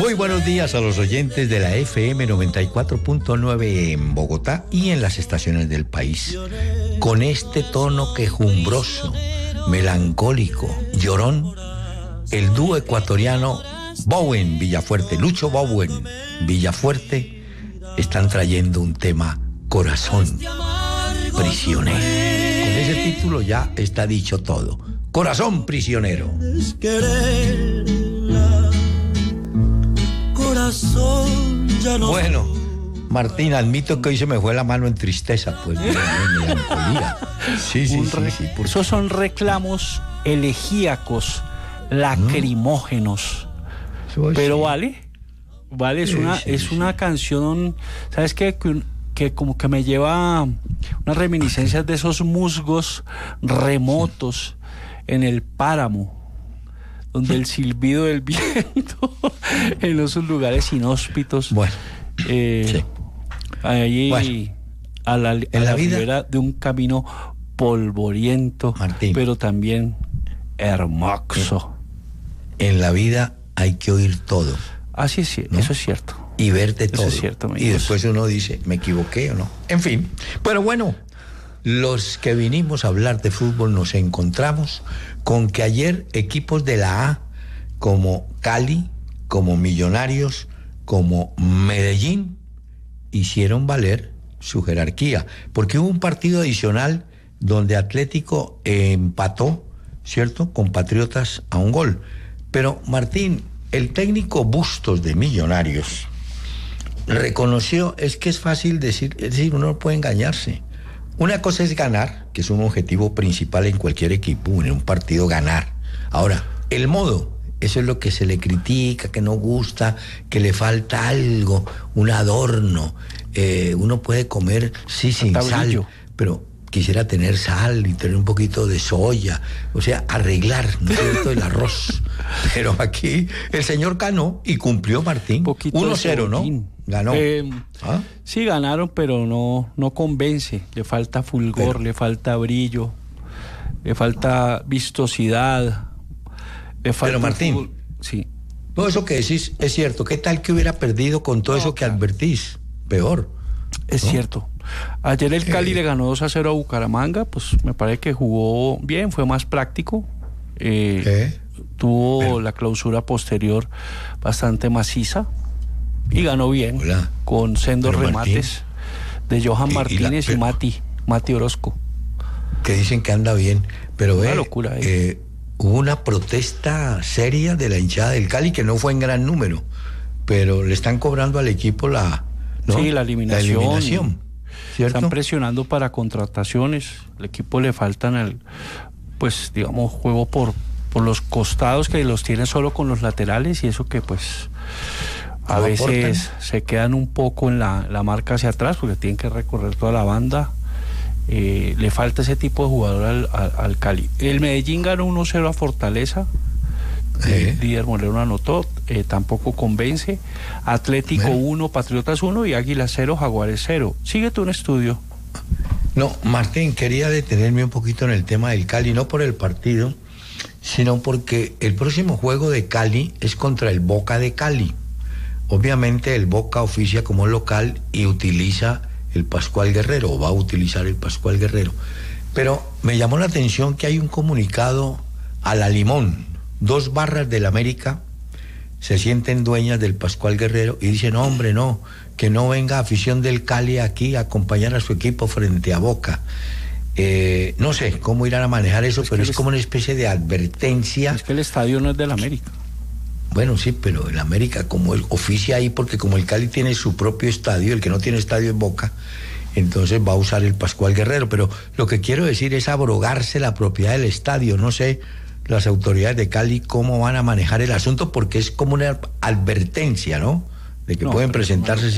Muy buenos días a los oyentes de la FM 94.9 en Bogotá y en las estaciones del país. Con este tono quejumbroso, melancólico, llorón, el dúo ecuatoriano Bowen Villafuerte, Lucho Bowen Villafuerte, están trayendo un tema, Corazón Prisionero. Con ese título ya está dicho todo. Corazón Prisionero. Bueno, Martín, admito que hoy se me fue la mano en tristeza, pues, en melancolía. Sí. Esos son reclamos elegíacos, lacrimógenos. Pero sí. Vale, es una canción, ¿sabes qué? Que como que me lleva unas reminiscencias de esos musgos remotos en el páramo, donde el silbido del viento en esos lugares inhóspitos. Bueno, allí bueno, a la ribera de un camino polvoriento, Martín, pero también hermoso. En la vida hay que oír todo. Así es, ¿no? Eso es cierto. Y verte todo. Eso es cierto, y después uno dice, ¿me equivoqué o no? En fin, pero bueno, los que vinimos a hablar de fútbol nos encontramos con que ayer equipos de la A, como Cali, como Millonarios, como Medellín, hicieron valer su jerarquía, porque hubo un partido adicional donde Atlético empató, ¿cierto?, con Patriotas a un gol. Pero, Martín, el técnico Bustos de Millonarios reconoció, es que es fácil decir, es decir, uno no puede engañarse. Una cosa es ganar, que es un objetivo principal en cualquier equipo, en un partido ganar. Ahora, el modo, eso es lo que se le critica, que no gusta, que le falta algo, un adorno. Uno puede comer, sí, sin sal, pero quisiera tener sal y tener un poquito de soya, o sea, arreglar, ¿no es cierto?, el arroz. Pero aquí el señor ganó y cumplió, Martín. 1-0, ¿no? Ganó. Sí, ganaron, pero no convence. Le falta fulgor, le falta brillo, le falta vistosidad. Pero Martín, sí, todo eso que decís es cierto. ¿Qué tal que hubiera perdido con todo eso que advertís? Peor. Es cierto. Ayer el Cali le ganó 2-0 a Bucaramanga, pues me parece que jugó bien, fue más práctico. Tuvo la clausura posterior bastante maciza y ganó bien. Con sendos remates de Johan Martínez y Mati Orozco. Que dicen que anda bien, pero una locura. Hubo una protesta seria de la hinchada del Cali que no fue en gran número, pero le están cobrando al equipo la eliminación. ¿Cierto? Están presionando para contrataciones. El equipo le faltan juego por los costados, que los tiene solo con los laterales, y eso que pues a veces se quedan un poco en la marca hacia atrás porque tienen que recorrer toda la banda. Le falta ese tipo de jugador al Cali. El Medellín ganó 1-0 a Fortaleza. Líder Moreno anotó, tampoco convence. Atlético 1, Patriotas 1 y Águilas 0, Jaguares 0. Sigue tú un estudio. No, Martín, quería detenerme un poquito en el tema del Cali, no por el partido, sino porque el próximo juego de Cali es contra el Boca de Cali. Obviamente el Boca oficia como local y utiliza el Pascual Guerrero, o va a utilizar el Pascual Guerrero. Pero me llamó la atención que hay un comunicado a la limón. 2 barras del América se sienten dueñas del Pascual Guerrero y dicen, hombre, no, que no venga afición del Cali aquí a acompañar a su equipo frente a Boca. No sé cómo irán a manejar eso, pero es como una especie de advertencia. Es que el estadio no es del América. Bueno, sí, pero el América, como él oficia ahí, porque como el Cali tiene su propio estadio, el que no tiene estadio es Boca, entonces va a usar el Pascual Guerrero. Pero lo que quiero decir es abrogarse la propiedad del estadio. No sé las autoridades de Cali cómo van a manejar el asunto, porque es como una advertencia, ¿no?, de que pueden presentarse